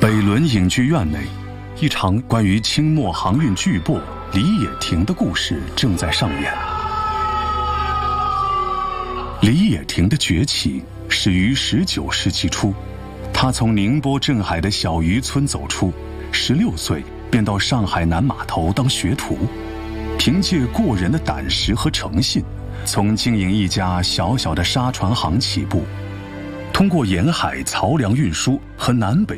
北仑影剧院内，一场关于清末航运巨擘李野亭的故事正在上演。李野亭的崛起始于19世纪初，他从宁波镇海的小渔村走出，16岁便到上海南码头当学徒，凭借过人的胆识和诚信，从经营一家小小的沙船行起步，通过沿海漕粮运输和南北